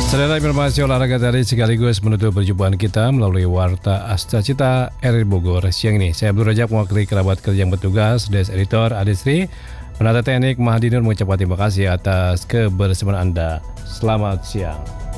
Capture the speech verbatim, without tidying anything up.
Saudara, informasi olahraga tadi sekaligus menutup perjumpaan kita melalui Warta Astra Cita R R Bogor siang ini. Saya Abdul Rajak mewakili kerabat kerja yang bertugas, Des Editor Adisri, penata teknik Mahdi Nur mengucapkan terima kasih atas kebersamaan Anda. Selamat siang.